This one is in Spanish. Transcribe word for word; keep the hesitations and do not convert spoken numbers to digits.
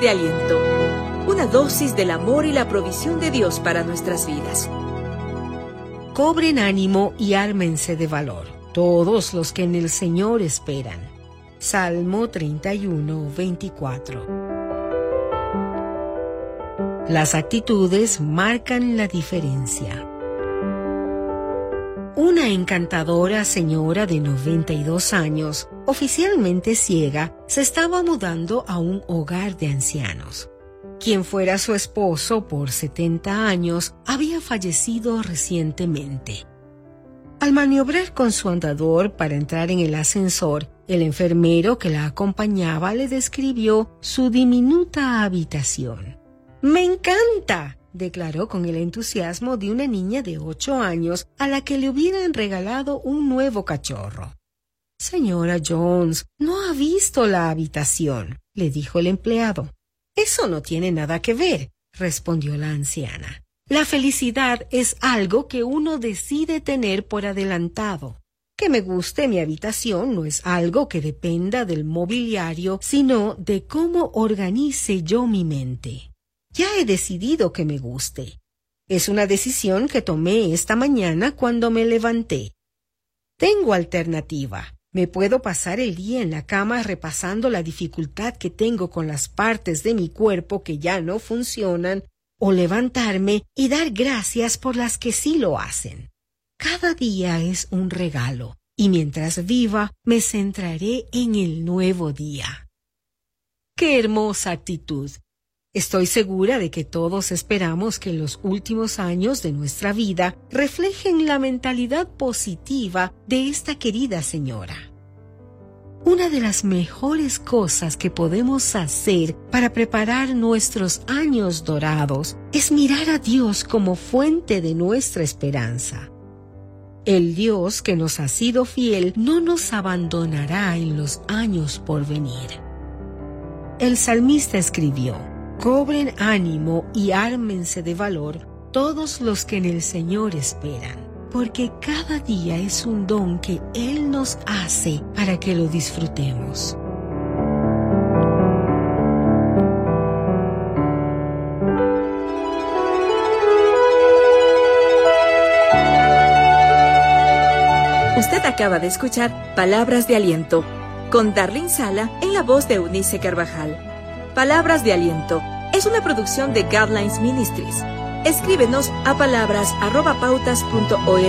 de aliento. Una dosis del amor y la provisión de Dios para nuestras vidas. Cobren ánimo y ármense de valor, todos los que en el Señor esperan. Salmo treinta y uno, veinticuatro. Las actitudes marcan la diferencia. Una encantadora señora de noventa y dos años, oficialmente ciega, se estaba mudando a un hogar de ancianos. Quien fuera su esposo por setenta años había fallecido recientemente. Al maniobrar con su andador para entrar en el ascensor, el enfermero que la acompañaba le describió su diminuta habitación. «¡Me encanta!», declaró con el entusiasmo de una niña de ocho años a la que le hubieran regalado un nuevo cachorro. «Señora Jones, no ha visto la habitación», le dijo el empleado. «Eso no tiene nada que ver», respondió la anciana. «La felicidad es algo que uno decide tener por adelantado. Que me guste mi habitación no es algo que dependa del mobiliario, sino de cómo organice yo mi mente. Ya he decidido que me guste. Es una decisión que tomé esta mañana cuando me levanté. Tengo alternativa. Me puedo pasar el día en la cama repasando la dificultad que tengo con las partes de mi cuerpo que ya no funcionan, o levantarme y dar gracias por las que sí lo hacen. Cada día es un regalo, y mientras viva me centraré en el nuevo día». ¡Qué hermosa actitud! Estoy segura de que todos esperamos que los últimos años de nuestra vida reflejen la mentalidad positiva de esta querida señora. Una de las mejores cosas que podemos hacer para preparar nuestros años dorados es mirar a Dios como fuente de nuestra esperanza. El Dios que nos ha sido fiel no nos abandonará en los años por venir. El salmista escribió: «Cobren ánimo y ármense de valor todos los que en el Señor esperan, porque cada día es un don que Él nos hace para que lo disfrutemos». Usted acaba de escuchar Palabras de Aliento, con Darlene Sala en la voz de Eunice Carvajal. Palabras de Aliento es una producción de Guidelines Ministries. Escríbenos a palabras arroba pautas punto org